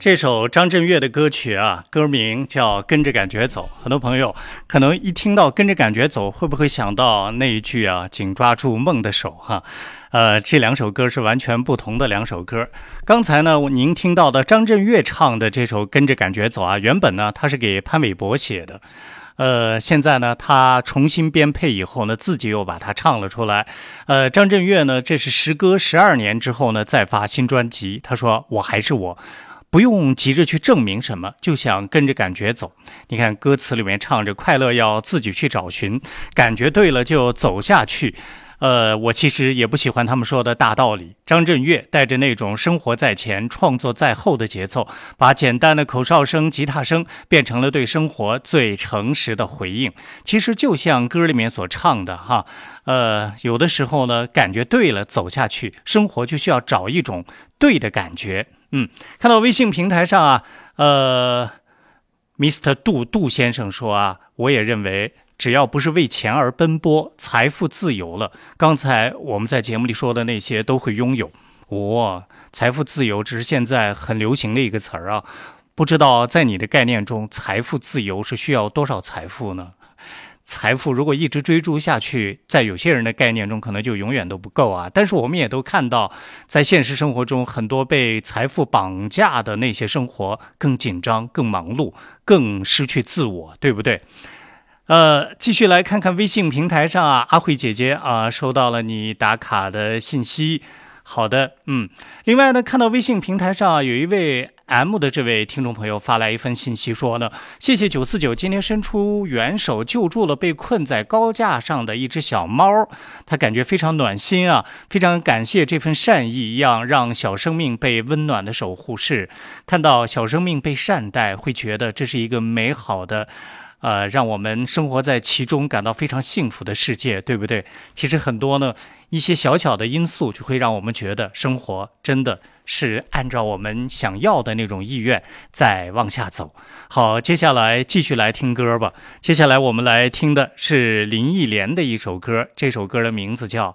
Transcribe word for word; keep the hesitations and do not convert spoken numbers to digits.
这首张震岳的歌曲啊，歌名叫《跟着感觉走》。很多朋友可能一听到跟着感觉走，会不会想到那一句啊，紧抓住梦的手哈？呃，这两首歌是完全不同的两首歌。刚才呢，您听到的张震岳唱的这首《跟着感觉走》啊，原本呢他是给潘玮柏写的。呃，现在呢，他重新编配以后呢，自己又把它唱了出来。呃，张震岳呢，这是时隔十二年之后呢，再发新专辑。他说：“我还是我。”不用急着去证明什么，就想跟着感觉走。你看歌词里面唱着快乐要自己去找寻，感觉对了就走下去。呃，我其实也不喜欢他们说的大道理。张震岳带着那种生活在前，创作在后的节奏，把简单的口哨声、吉他声变成了对生活最诚实的回应。其实就像歌里面所唱的哈，呃，有的时候呢，感觉对了，走下去，生活就需要找一种对的感觉。嗯，看到微信平台上啊，呃 ，Mister 杜杜先生说啊，我也认为，只要不是为钱而奔波，财富自由了，刚才我们在节目里说的那些都会拥有。哦，财富自由只是现在很流行的一个词儿啊，不知道在你的概念中，财富自由是需要多少财富呢？财富如果一直追逐下去，在有些人的概念中可能就永远都不够啊。但是我们也都看到，在现实生活中，很多被财富绑架的那些生活更紧张、更忙碌、更失去自我，对不对？呃，继续来看看微信平台上啊，阿慧姐姐啊，收到了你打卡的信息。好的，嗯，另外呢，看到微信平台上有一位 M 的这位听众朋友发来一份信息说呢，谢谢九四九今天伸出援手救助了被困在高架上的一只小猫，他感觉非常暖心啊，非常感谢这份善意一样让小生命被温暖的守护是，看到小生命被善待，会觉得这是一个美好的呃，让我们生活在其中感到非常幸福的世界，对不对？其实很多呢，一些小小的因素就会让我们觉得生活真的是按照我们想要的那种意愿再往下走。好，接下来继续来听歌吧。接下来我们来听的是林忆莲的一首歌，这首歌的名字叫《